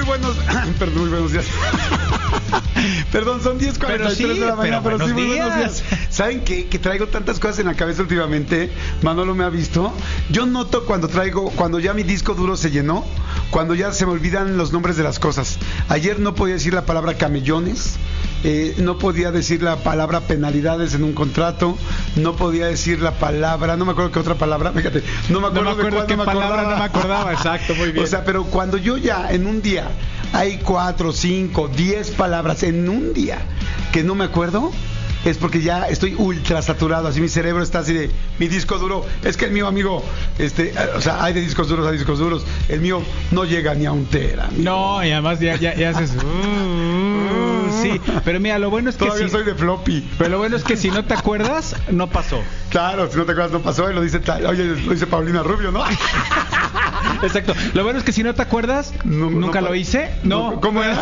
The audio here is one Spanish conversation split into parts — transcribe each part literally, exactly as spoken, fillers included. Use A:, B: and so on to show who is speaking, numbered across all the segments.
A: buenos, perdón, muy buenos días. Perdón, son diez cuarenta y tres
B: sí,
A: de la mañana, pero,
B: pero
A: sí, muy
B: buenos
A: buenos días. ¿Saben qué? Que traigo tantas cosas en la cabeza últimamente. Manolo me ha visto. Yo noto cuando traigo, cuando ya mi disco duro se llenó, cuando ya se me olvidan los nombres de las cosas. Ayer no podía decir la palabra camellones. Eh, no podía decir la palabra penalidades en un contrato, no podía decir la palabra, no me acuerdo qué otra palabra, fíjate, no me acuerdo,
B: no me acuerdo
A: de
B: qué
A: cuál, no me
B: palabra,
A: acordaba.
B: no me acordaba, exacto, muy bien.
A: O sea, pero cuando yo ya en un día hay cuatro, cinco, diez palabras en un día que no me acuerdo, es porque ya estoy ultra saturado, así mi cerebro está así de, mi disco duro, es que el mío, amigo, este, o sea, hay de discos duros a discos duros, el mío no llega ni a un tera. Amigo.
B: No, y además ya, ya, ya haces, uh, uh, sí, pero mira, lo bueno es que
A: todavía
B: si,
A: soy de floppy.
B: Pero lo bueno es que si no te acuerdas, no pasó.
A: Claro, si no te acuerdas no pasó, y lo dice, oye, lo dice Paulina Rubio, ¿no?
B: Exacto. Lo bueno es que si no te acuerdas,
A: no,
B: nunca
A: no,
B: lo hice. No.
A: ¿Cómo era?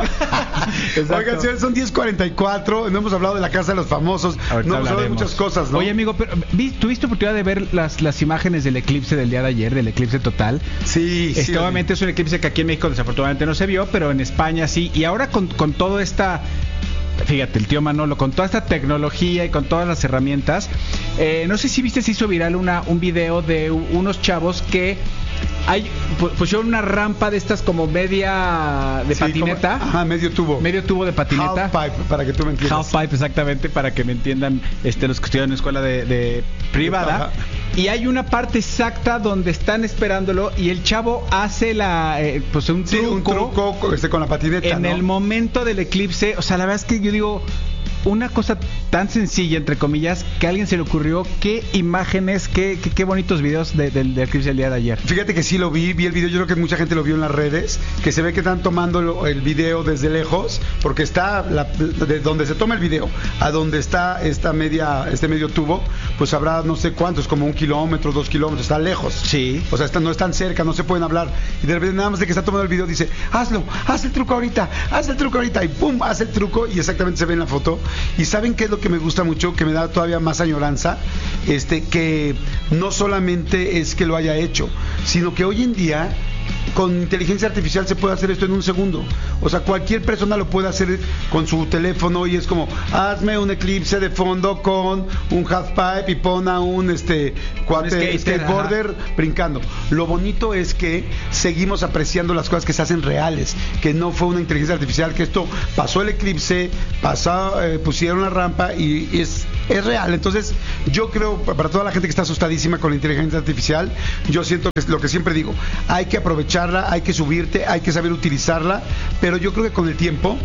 A: No. Oigan, señores, son diez cuarenta y cuatro. No hemos hablado de la Casa de los Famosos.
B: Ahorita
A: no hemos hablado de
B: hablaremos.
A: muchas cosas, ¿no?
B: Oye, amigo, pero ¿tuviste oportunidad de ver las, las imágenes del eclipse del día de ayer, del eclipse total?
A: Sí,
B: este,
A: sí.
B: Obviamente es un eclipse que aquí en México desafortunadamente no se vio, pero en España sí. Y ahora con, con toda esta... Fíjate, el tío Manolo, con toda esta tecnología y con todas las herramientas, eh, no sé si viste, se hizo viral una, un video de unos chavos que hay, pusieron una rampa de estas como media de sí, patineta.
A: Como, ajá, medio tubo.
B: Medio tubo de patineta.
A: Half pipe, para que tú me entiendas.
B: Half pipe, exactamente, para que me entiendan este, los que estudian en escuela de, de privada. Ajá. Y hay una parte exacta donde están esperándolo y el chavo hace la eh, pues un
A: sí,
B: truco,
A: un truco este, con la patineta,
B: en
A: ¿no?
B: el momento del eclipse. O sea, la verdad es que yo digo, una cosa tan sencilla, entre comillas, que a alguien se le ocurrió. Qué imágenes, qué, qué, qué bonitos videos de, de, del eclipse del día de ayer.
A: Fíjate que sí lo vi, vi el video, yo creo que mucha gente lo vio en las redes, que se ve que están tomando el video desde lejos, porque está la, de donde se toma el video a donde está esta media, este medio tubo, pues habrá no sé cuántos, como un kilómetro, dos kilómetros, está lejos.
B: Sí.
A: O sea, está, no están cerca, no se pueden hablar. Y de repente nada más de que está tomando el video dice, hazlo, haz el truco ahorita, haz el truco ahorita, y pum, hace el truco, y exactamente se ve en la foto. Y ¿saben qué es lo que me gusta mucho? Que me da todavía más añoranza, este, que no solamente es que lo haya hecho, sino que hoy en día con inteligencia artificial se puede hacer esto en un segundo. O sea, cualquier persona lo puede hacer con su teléfono y es como, hazme un eclipse de fondo con un half pipe y pon a un este cuate skateboarder brincando. Lo bonito es que seguimos apreciando las cosas que se hacen reales, que no fue una inteligencia artificial, que esto pasó el eclipse, pasó, eh, pusieron la rampa y, y es, es real. Entonces, yo creo, para toda la gente que está asustadísima con la inteligencia artificial, yo siento que es lo que siempre digo, hay que aprovecharla, hay que subirte, hay que saber utilizarla, pero yo creo que con el tiempo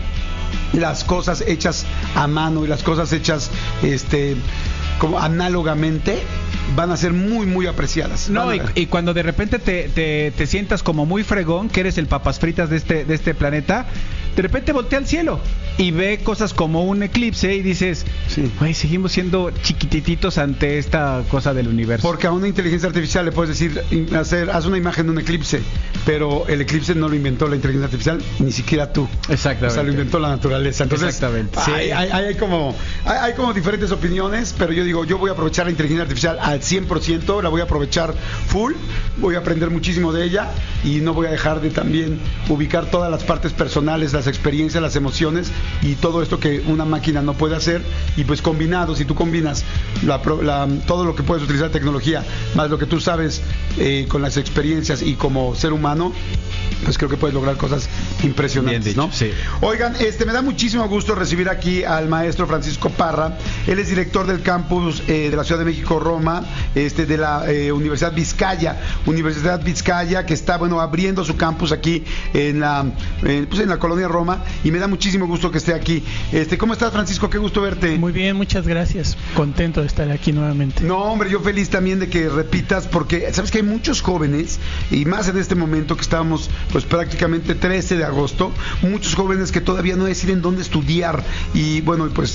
A: las cosas hechas a mano y las cosas hechas este como análogamente van a ser muy muy apreciadas.
B: No, y, y cuando de repente te, te, te sientas como muy fregón, que eres el papas fritas de este, de este planeta, de repente voltea al cielo y ve cosas como un eclipse y dices, güey, sí, seguimos siendo chiquititos ante esta cosa del universo.
A: Porque a una inteligencia artificial le puedes decir, hacer, haz una imagen de un eclipse, pero el eclipse no lo inventó la inteligencia artificial, ni siquiera tú.
B: Exactamente.
A: O sea, lo inventó la naturaleza. Entonces,
B: exactamente.
A: Sí. Hay, hay, hay, como, hay, hay como diferentes opiniones, pero yo digo, yo voy a aprovechar la inteligencia artificial al cien por ciento, la voy a aprovechar full, voy a aprender muchísimo de ella y no voy a dejar de también ubicar todas las partes personales, las experiencias, las emociones y todo esto que una máquina no puede hacer, y pues combinado, si tú combinas la, la, todo lo que puedes utilizar tecnología más lo que tú sabes eh, con las experiencias y como ser humano, pues creo que puedes lograr cosas impresionantes. Bien dicho, ¿no?
B: Sí.
A: Oigan, este me da muchísimo gusto recibir aquí al maestro Francisco Parra. Él es director del campus eh, de la Ciudad de México Roma, este de la eh, Universidad Vizcaya, Universidad Vizcaya, que está bueno abriendo su campus aquí en la eh, pues en la colonia Roma, y me da muchísimo gusto que esté aquí. Este, ¿cómo estás, Francisco? Qué gusto verte.
C: Muy bien, muchas gracias. Contento de estar aquí nuevamente.
A: No, hombre, yo feliz también de que repitas, porque sabes que hay muchos jóvenes, y más en este momento que estábamos pues prácticamente trece de agosto, muchos jóvenes que todavía no deciden dónde estudiar, y bueno, pues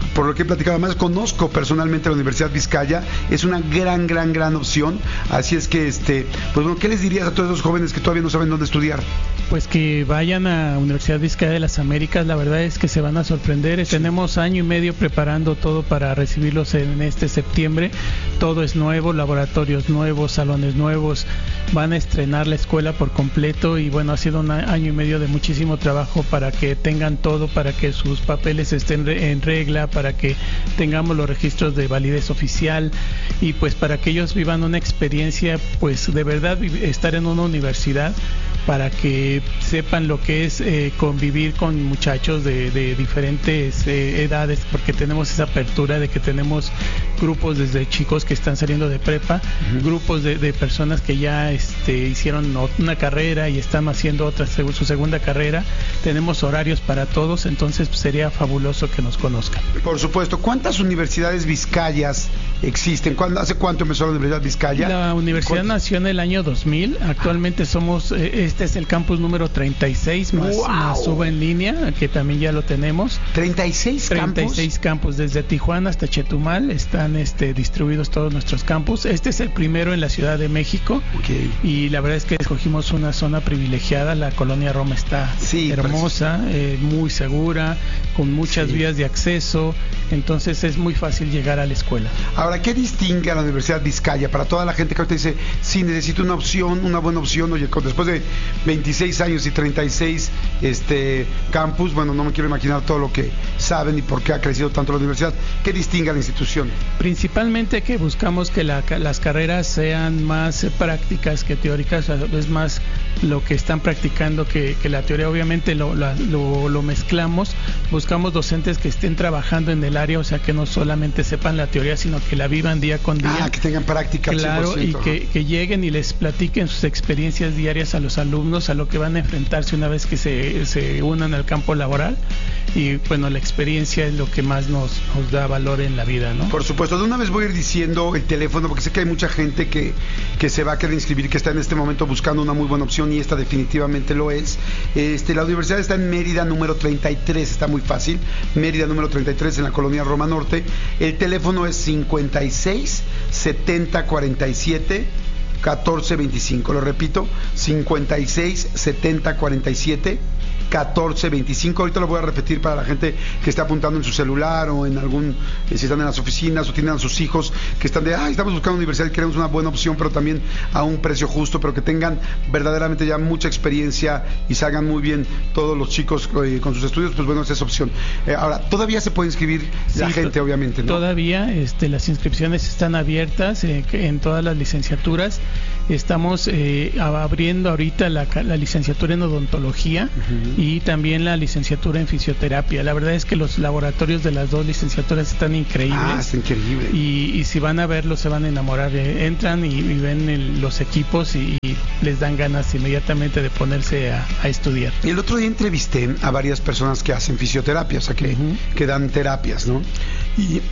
A: por lo que he platicado, además conozco personalmente la Universidad Vizcaya, es una gran, gran, gran opción. Así es que, este, pues bueno, ¿qué les dirías a todos esos jóvenes que todavía no saben dónde estudiar?
C: Pues que vayan a Universidad Vizcaya de las Américas, la verdad es que se van a sorprender. Sí. Tenemos año y medio preparando todo para recibirlos en este septiembre. Todo es nuevo, laboratorios nuevos, salones nuevos, van a estrenar la escuela por completo y bueno, ha sido un año y medio de muchísimo trabajo para que tengan todo, para que sus papeles estén en regla, para que tengamos los registros de validez oficial y pues para que ellos vivan una experiencia, pues de verdad estar en una universidad, para que sepan lo que es eh, convivir con muchachos de, de diferentes eh, edades, porque tenemos esa apertura de que tenemos grupos desde chicos que están saliendo de prepa, uh-huh. grupos de, de personas que ya este, hicieron una carrera y están haciendo otra, su segunda carrera. Tenemos horarios para todos, entonces pues, sería fabuloso que nos conozcan.
A: Por supuesto. ¿Cuántas universidades vizcayas existen? ¿Cuándo, ¿Hace cuánto empezó la Universidad Vizcaya?
C: La universidad nació en el año dos mil. Actualmente somos, eh, este es el campus número treinta y seis, más, wow. más Suba en línea, que también ya lo tenemos.
A: ¿treinta y seis campus?
C: treinta y seis campus, desde Tijuana hasta Chetumal están este, distribuidos todos nuestros campus. Este es el primero en la Ciudad de México. Okay. Y la verdad es que escogimos una zona privilegiada. La colonia Roma está sí, hermosa, eh, muy segura, con muchas sí. vías de acceso. Entonces es muy fácil llegar a la escuela.
A: Ahora, ¿qué distingue a la Universidad Vizcaya? Para toda la gente que ahorita dice, sí, necesito una opción, una buena opción, oye, después de veintiséis años y treinta y seis este, campus, bueno, no me quiero imaginar todo lo que saben y por qué ha crecido tanto la universidad. ¿Qué distingue a la institución?
C: Principalmente que buscamos que la, las carreras sean más prácticas que teóricas, es más lo que están practicando que, que la teoría. Obviamente lo, la, lo, lo mezclamos, buscamos docentes que estén trabajando en el área, o sea, que no solamente sepan la teoría, sino que la vivan día con día.
A: Ah, que tengan práctica.
C: Claro,
A: cien por ciento.
C: Y que, que lleguen y les platiquen sus experiencias diarias a los alumnos, a lo que van a enfrentarse una vez que se, se unan al campo laboral. Y bueno, la experiencia es lo que más nos, nos da valor en la vida, ¿no?
A: Por supuesto. De una vez voy a ir diciendo el teléfono, porque sé que hay mucha gente que, que se va a querer inscribir, que está en este momento buscando una muy buena opción, y esta definitivamente lo es. Este, la universidad está en Mérida número treinta y tres, está muy fácil. Mérida número treinta y tres, en la colonia Roma Norte. El teléfono es cincuenta y seis, setenta, cuarenta y siete, catorce veinticinco. Lo repito, cincuenta y seis, setenta, cuarenta y siete, catorce veinticinco. Ahorita lo voy a repetir para la gente que está apuntando en su celular o en algún, eh, si están en las oficinas o tienen a sus hijos que están de, ay, estamos buscando una universidad y queremos una buena opción, pero también a un precio justo, pero que tengan verdaderamente ya mucha experiencia y salgan muy bien todos los chicos eh, con sus estudios. Pues bueno, esa es opción. Eh, ahora, todavía se puede inscribir la sí, gente, obviamente, ¿no?
C: Todavía este, las inscripciones están abiertas eh, en todas las licenciaturas. Estamos eh, abriendo ahorita la, la licenciatura en odontología uh-huh. y también la licenciatura en fisioterapia. La verdad es que los laboratorios de las dos licenciaturas están increíbles.
A: Ah, está increíble.
C: Y, y si van a verlos se van a enamorar. Eh, entran y, y ven el, los equipos y, y les dan ganas inmediatamente de ponerse a, a estudiar.
A: El otro día entrevisté a varias personas que hacen fisioterapia, o sea, que, uh-huh. que dan terapias, ¿no? Y,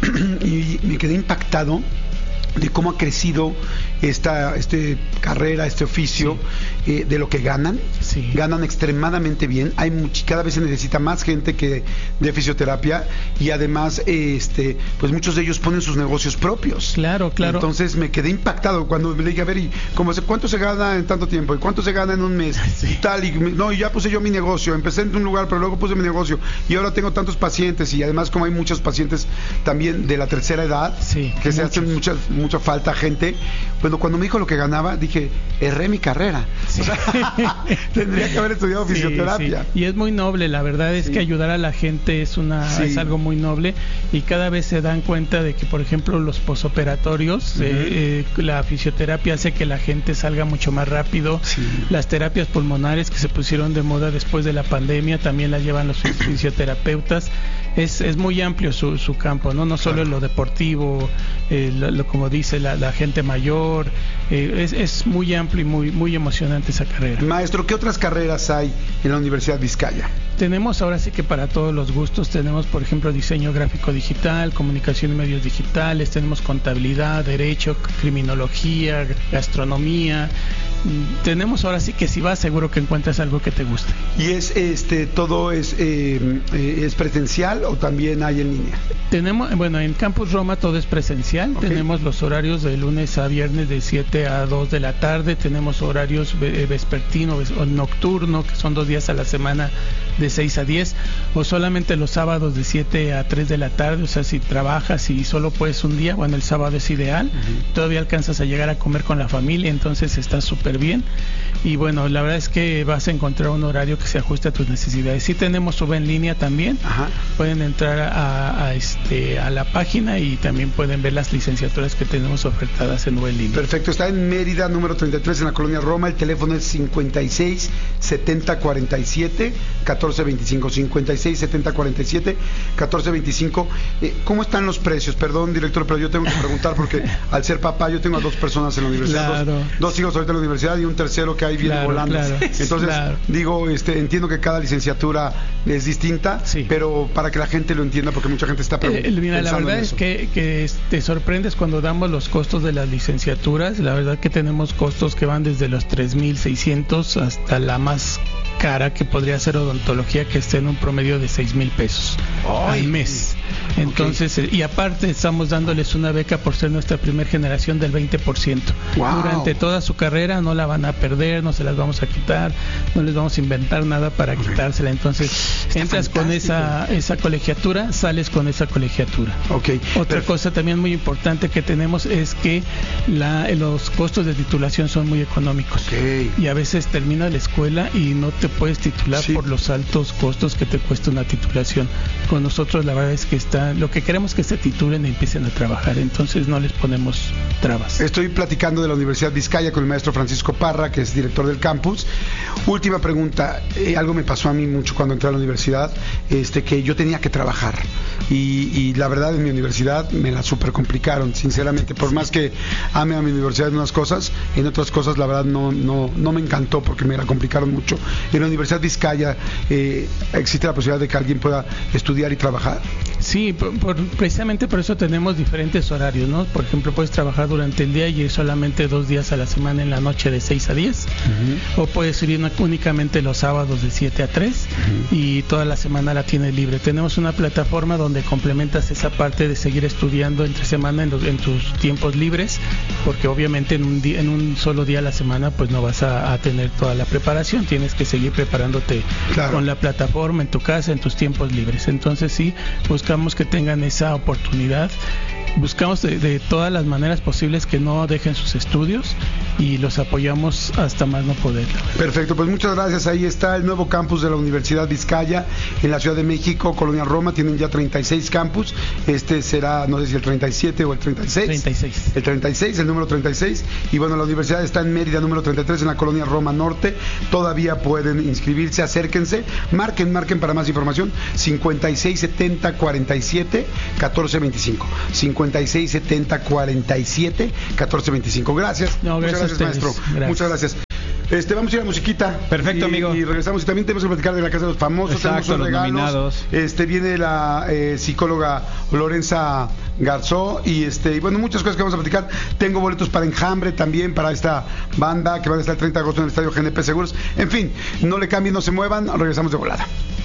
A: y me quedé impactado de cómo ha crecido esta este carrera, este oficio, sí. eh, de lo que ganan,
C: sí.
A: ganan extremadamente bien. Hay much, cada vez se necesita más gente que de fisioterapia, y además este pues muchos de ellos ponen sus negocios propios.
C: Claro, claro.
A: Entonces me quedé impactado cuando me dije, a ver, ¿y cómo se, cuánto se gana en tanto tiempo? ¿Y cuánto se gana en un mes? Sí. Y tal, y no, y ya puse yo mi negocio, empecé en un lugar, pero luego puse mi negocio, y ahora tengo tantos pacientes, y además como hay muchos pacientes también de la tercera edad,
C: sí,
A: que
C: muchos.
A: se hacen muchas mucha falta gente. Bueno, cuando me dijo lo que ganaba, dije, erré mi carrera. Sí. O sea, tendría que haber estudiado sí, fisioterapia.
C: Sí. Y es muy noble, la verdad es sí. que ayudar a la gente es una sí. es algo muy noble, y cada vez se dan cuenta de que, por ejemplo, los posoperatorios, uh-huh. eh, eh, la fisioterapia hace que la gente salga mucho más rápido.
A: Sí.
C: Las terapias pulmonares que se pusieron de moda después de la pandemia también las llevan los fisioterapeutas. Es, es muy amplio su, su campo, no no solo claro. en lo deportivo, eh, lo, lo como dice la, la gente mayor, mejor. Eh, es, es muy amplio y muy, muy emocionante esa carrera.
A: Maestro, ¿qué otras carreras hay en la Universidad Vizcaya?
C: Tenemos ahora sí que para todos los gustos, tenemos por ejemplo diseño gráfico digital, comunicación y medios digitales, tenemos contabilidad, derecho, criminología, gastronomía. Tenemos ahora sí que si vas seguro que encuentras algo que te guste.
A: ¿Y es este todo es eh, eh, es presencial o también hay en línea?
C: Tenemos, bueno, en Campus Roma todo es presencial. Okay. Tenemos los horarios de lunes a viernes de siete a dos de la tarde, tenemos horarios vespertino o nocturno, que son dos días a la semana de seis a diez, o solamente los sábados de siete a tres de la tarde. O sea, si trabajas y solo puedes un día, bueno, el sábado es ideal. Uh-huh. Todavía alcanzas a llegar a comer con la familia, entonces está súper bien. Y bueno, la verdad es que vas a encontrar un horario que se ajuste a tus necesidades. Sí tenemos sub en línea también. Ajá. Pueden entrar a, a, este, a la página y también pueden ver las licenciaturas que tenemos ofertadas en U en línea.
A: Perfecto, está en Mérida, número treinta y tres, en la colonia Roma. El teléfono es cincuenta y seis setenta cuarenta y siete catorce veinticinco, cincuenta y seis setenta cuarenta y siete catorce veinticinco. Eh, ¿Cómo están los precios? Perdón, director, pero yo tengo que preguntar porque al ser papá yo tengo a dos personas en la universidad,
C: claro.
A: dos, dos hijos ahorita en la universidad y un tercero que ahí viene
C: claro,
A: volando.
C: Claro,
A: Entonces,
C: claro.
A: digo, este, entiendo que cada licenciatura es distinta, sí. pero para que la gente lo entienda, porque mucha gente está preguntando.
C: Eh, mira, la verdad es que, que te sorprendes cuando damos los costos de las licenciaturas. La verdad que tenemos costos que van desde los tres mil seiscientos hasta la más cara, que podría ser odontología, que esté en un promedio de seis mil pesos Ay, al mes. Entonces, okay. y aparte estamos dándoles una beca por ser nuestra primera generación del veinte por ciento. Wow. Durante toda su carrera no la van a perder, no se las vamos a quitar, no les vamos a inventar nada para okay. quitársela. Entonces, Está entras fantástico. con esa esa colegiatura, sales con esa colegiatura.
A: Okay.
C: Otra
A: Pero...
C: cosa también muy importante que tenemos es que la, los costos de titulación son muy económicos.
A: Okay.
C: Y a veces termina la escuela y no te puedes titular sí. por los altos costos que te cuesta una titulación. Con nosotros la verdad es que está, lo que queremos es que se titulen y empiecen a trabajar, entonces no les ponemos trabas.
A: Estoy platicando de la Universidad Vizcaya con el maestro Francisco Parra, que es director del campus. Última pregunta, eh, algo me pasó a mí mucho cuando entré a la universidad, este que yo tenía que trabajar y, y la verdad en mi universidad me la super complicaron, sinceramente, por más que ame a mi universidad en unas cosas, en otras cosas la verdad no, no, no me encantó porque me la complicaron mucho. En la Universidad Vizcaya eh, existe la posibilidad de que alguien pueda estudiar y trabajar.
C: Sí, por, por, precisamente por eso tenemos diferentes horarios, ¿no? Por ejemplo, puedes trabajar durante el día y ir solamente dos días a la semana en la noche de seis a diez, uh-huh. o puedes ir una, únicamente los sábados de siete a tres, uh-huh. y toda la semana la tienes libre. Tenemos una plataforma donde complementas esa parte de seguir estudiando entre semana en, los, en tus tiempos libres, porque obviamente en un, día, en un solo día a la semana pues no vas a, a tener toda la preparación, tienes que seguir preparándote claro. con la plataforma en tu casa, en tus tiempos libres. Entonces sí, buscamos que tengan esa oportunidad, buscamos de, de todas las maneras posibles que no dejen sus estudios y los apoyamos hasta más no poder.
A: Perfecto, pues muchas gracias. Ahí está el nuevo campus de la Universidad Vizcaya en la Ciudad de México, Colonia Roma. Tienen ya treinta y seis campus. Este será, no sé si el treinta y siete o el treinta y seis.
C: treinta y seis.
A: El treinta y seis, el número treinta y seis. Y bueno, la universidad está en Mérida, número treinta y tres, en la Colonia Roma Norte. Todavía pueden inscribirse, acérquense. Marquen, marquen para más información. cincuenta y seis setenta cuarenta y siete catorce veinticinco. cincuenta y seis setenta cuarenta y siete catorce veinticinco. Gracias.
C: No, gracias.
A: Muchas gracias, maestro.
C: Gracias.
A: Muchas gracias. Este, vamos a ir a musiquita.
B: Perfecto,
A: y,
B: amigo.
A: Y regresamos y también tenemos que platicar de la Casa de los Famosos.
B: Exacto,
A: tenemos regalos.
B: Nominados.
A: Este, viene la eh, psicóloga Lorenza Garzó y este, y bueno, muchas cosas que vamos a platicar. Tengo boletos para Enjambre también, para esta banda que va a estar el treinta de agosto en el Estadio G N P Seguros. En fin, no le cambien, no se muevan, regresamos de volada.